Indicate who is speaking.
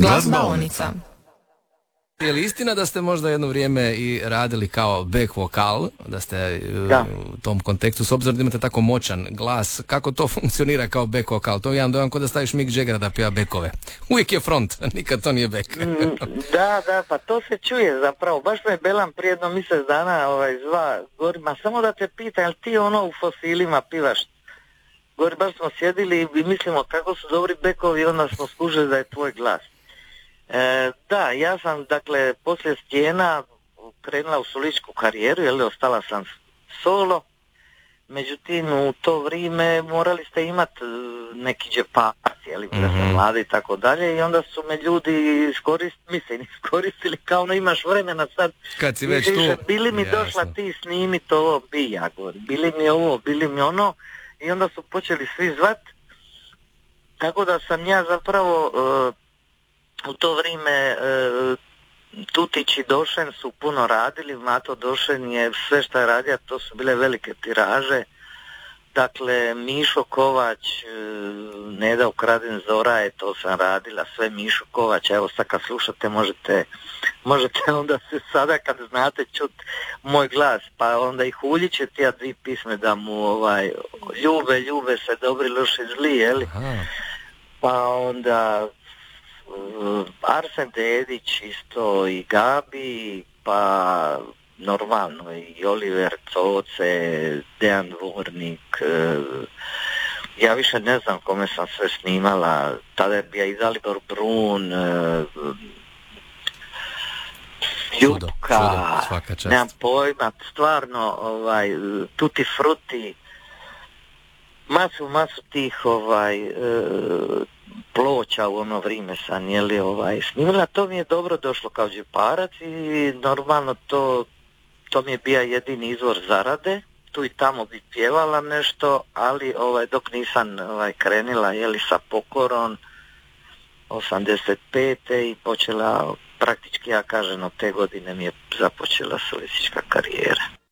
Speaker 1: Glazbaonica.
Speaker 2: Je li istina da ste možda jedno vrijeme i radili kao back vokal, da ste u tom kontekstu, s obzirom da imate tako moćan glas, kako to funkcionira kao back vokal? To je jedan dojam kao da staviš Mick Jaggera da pjeva backove. Uvijek je front, nikad to nije back.
Speaker 3: Da, pa to se čuje zapravo. Baš me Belan prije jedno mjesec dana zva, govori, ma samo da te pita, jel ti ono u Fosilima pivaš? Govori, baš smo sjedili i mislimo kako su dobri backovi i onda smo skužili da je tvoj glas. Da, ja sam, dakle, poslije Stijena krenula u solističku karijeru, jer ostala sam solo, međutim u to vrijeme morali ste imati neki džepac, jel, da sam mladi i tako dalje, i onda su me ljudi iskoristili kao ono imaš vremena sad,
Speaker 2: kad si već tu,
Speaker 3: bili mi došla ti snimit ovo, ja govorim, bili mi ovo, bili mi ono, i onda su počeli svi zvat, tako da sam ja zapravo u to vrijeme Tutić i Došen su puno radili, Mato Došen je sve što je radio, to su bile velike tiraže, dakle Mišo Kovač, Neda Ukraden Zora, to sam radila, sve Mišo Kovač, evo sad kad slušate možete onda se sada kad znate čut moj glas, pa onda ih uljiče tija dvi pisme da mu ljube se dobri, loši, zli, jeli? Pa onda Arsen Dedić isto i Gabi, pa normalno i Oliver Coce, Dejan Dvornik, ja više ne znam kome sam sve snimala, tada je bio i Dalibor Brun, Ljubka, nemam pojma, stvarno Tutti Frutti, masu tih ploča u ono vrijeme sam snimila, to mi je dobro došlo kao džeparac i normalno to mi je bio jedini izvor zarade, tu i tamo bi pjevala nešto, ali dok nisam krenila sa Pokorom 85. i počela praktički, ja kažem, od te godine mi je započela solistička karijera.